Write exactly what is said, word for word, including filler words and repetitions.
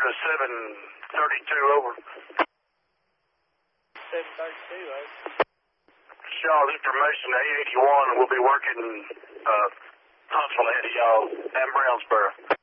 to seven thirty-two, over. seven thirty-two, over. Y'all, information, A eighty-one will be working uh, Huntsville ahead of y'all at Brownsboro.